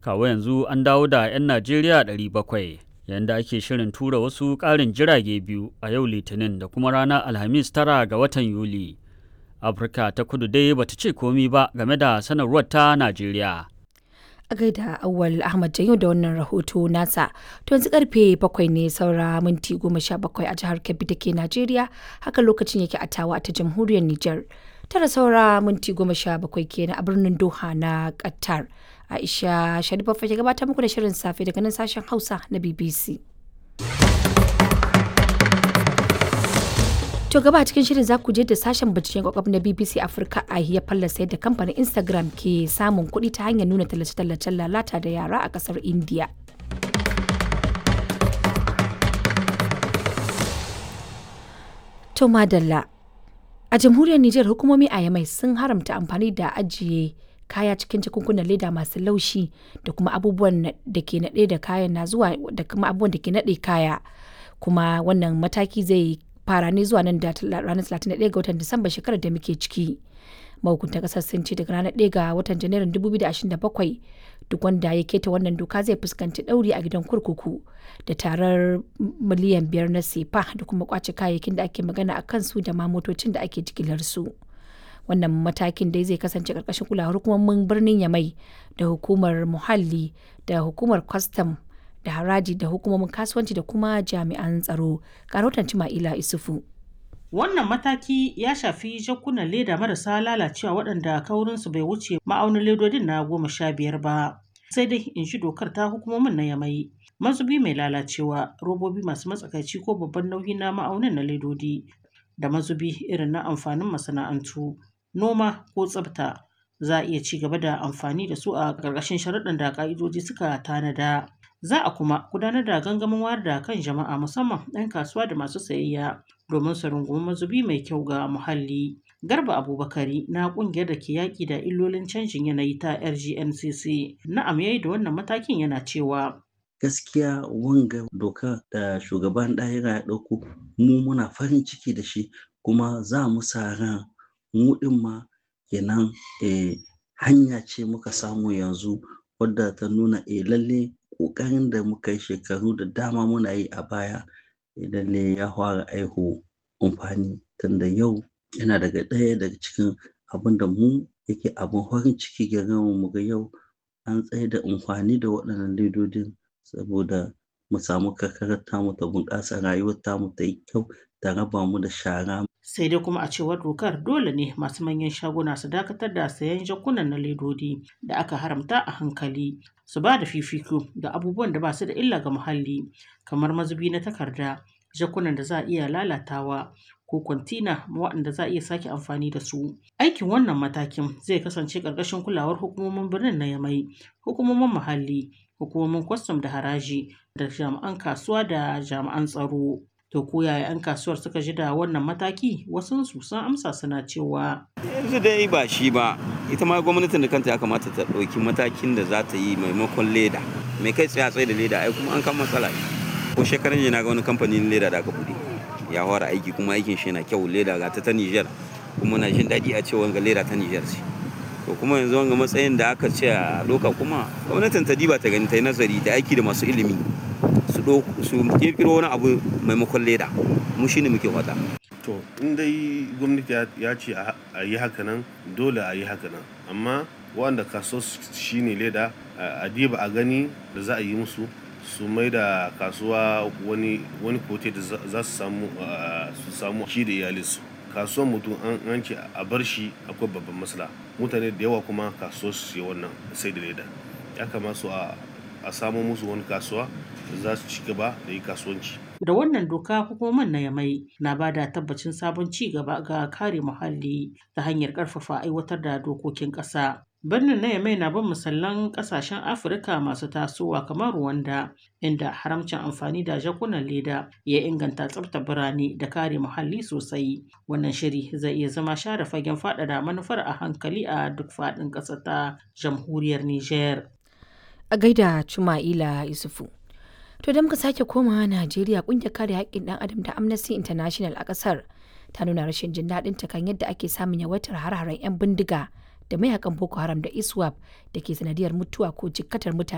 Kawo yanzu an dawo da 'yan Najeriya 700 yayin da ake shirin tura wasu ƙarin jirage biyu a yau Litinin da kuma ranar Alhamis 9 ga watan Yuli. Afirka ta Kudu dai bata ce komi ba game da sanarwar ta Najeriya. A gaida Auwal Ahmad Janyo da wannan rahoto nasa. To yanzu karfe 7 ne saura minti 17 a jihar Kebbi da ke Najeriya, haka lokacin yake a Tawa ta jamhuriyar Nijar. Tara saura minti 17 kenan a birnin Doha na Qatar. Aisha Sharifa ke gabatar muku da shirin safe daga nan sashen Hausa na BBC. To gaba cikin shirin za ku je da sashen binciken kwakwaf na BBC Africa a ya fallasa yadda kamfanin Instagram ke samun kuɗi ta hanyar nuna tallace-tallacen lalata da yara a ƙasar India. To madalla. A jamhuriyar Nijar hukumomi a Yamai sun haramta amfani da ajiye kaya cikin jakunkunan leda masu laushi da kuma abubuwan da ke naɗe da kayan na zuwa da kuma abubuwan da ke naɗe kaya. Kuma wannan mataki zai fara ne zuwa nan da ranar 31 ga watan Disamba shekarar da muke ciki. Mahukuntan kasar sun ce daga ranar 1 ga watan Janairun 2027 duk wanda ya keta wannan doka zai fuskanci ɗauri a gidan kurkuku da tarar miliyan 5 na sefa da kuma kwace kayayyakin da ake magana a kansu da ma motocin da ake jigilar su. Wannan matakin dai zai kasance karkashin kulawar hukumomin birnin Yamai da hukumar muhalli da hukumar kwastam da haraji da hukumomin kasuwanci da kuma jami'an tsaro. Karotan Cima'ila Isufu. Wannan mataki ya shafi jakunan leda marasa lalacewa waɗanda kaurinsu bai wuce ma'aunin ledodin na 15 ba. Sai dai in shi dokar ta hukumomin na Yamai. Mazubi mai lalacewa, robobi masu matsakaici ko babban nauyi na ma'aunin na ledodi da mazubi irin na amfanin masana'antu, noma ko tsafta za a iya ci gaba da amfani da su a ƙarƙashin sharuɗan da ƙa'idoji suka tanada. Za a kuma gudanar da gangamin wayar da kan jama'a musamman 'yan kasuwa da masu sayayya domin su rungumi mazubi mai kyau ga muhalli. Garba Abubakari na ƙungiyar da ke yaƙi da illolin canjin yanayi ta RGNCC na'am yayi da wannan matakin yana cewa gaskiya wanga doka da shugaban ɗahira ya ɗauko mu muna farin ciki da shi kuma za mu sa ran mu ɗin ma kenan hanya ce muka samu yanzu wadda ta nuna lalle ƙoƙarin da muka yi shekaru da dama muna yi a baya lalle ya fara aiho amfani tunda yau yana ɗaya daga cikin abin da mu yake abin farin ciki ga mu ga yau an tsaye da amfani da waɗannan ledodin saboda mu samu karkarar tamu ta bunƙasa rayuwar tamu ta yi kyau ta raba mu da shara. Sai dai kuma a cewar dokar dole ne masu manyan shaguna su dakatar da sayan jakunan na ledodi da aka haramta a hankali su ba da fifiko ga abubuwan da ba su da illa ga muhalli kamar mazubi na takarda, jakunan da za a iya lalatawa ko kwantina waɗanda za a iya sake amfani da su. Aikin wannan matakin zai kasance ƙarƙashin kulawar hukumomin birnin na Yamai, hukumomin muhalli, hukumomin kwastam da haraji da jami'an kasuwa da jami'an tsaro. To ko yaya 'yan kasuwar suka ji da wannan mataki? Wasu su sun amsa suna cewa yanzu dai ba shi ba, ita ma gwamnatin da kanta ya kamata ta ɗauki matakin da za ta yi maimakon leda. Mai kai tsaye da leda ai kuma an kan matsala. Ko shekaran jiya na ga wani kamfanin leda da aka buɗe ya fara aiki kuma aikin shi na kyau, leda ga ta Niger kuma na jin daɗi a cewa ga leda ta Niger ce. To kuma yanzu wanga matsayin da aka ce a doka kuma gwamnatin ta diba ta gani ta yi nazari da aiki da masu ilimi su kirkiro wani abu maimakon leda, mu shine muke fata. To in dai gwamnati ya ce a yi haka nan dole a yi haka nan, amma wanda kaso shine leda a diba a gani da za a yi musu su mai da kasuwa wani kote da za su samu shi da iyalinsu. Kasuwan mutum an ce a bar shi akwai babban matsala, mutane da yawa kuma kasuwar su wannan sai da leda. Ya kamata a samo musu wani kasuwa da za su ci gaba da yi kasuwanci. Da wannan doka hukumomin na Yamai na ba da tabbacin sabon ci gaba ga kare muhalli ta hanyar ƙarfafa aiwatar da dokokin ƙasa. Birnin na Yamai na bin misalan ƙasashen Afirka masu tasowa kamar Rwanda, inda haramcin amfani da jakunan leda ya inganta tsaftar birane da kare muhalli sosai. Wannan shiri zai iya zama share fagen faɗaɗa manufar a hankali a duk faɗin ƙasar ta jamhuriyar Nijar. A gaida Cima'ila Isufu. To da muka sake komawa Najeriya, ƙungiyar kare haƙƙin ɗan adam ta Amnesty International a ƙasar ta nuna rashin jin daɗin ta kan yadda ake samun yawaitar har-haren 'yan bindiga da mayakan Boko Haram da ISWAP da ke sanadiyar mutuwa ko jikkatar mutane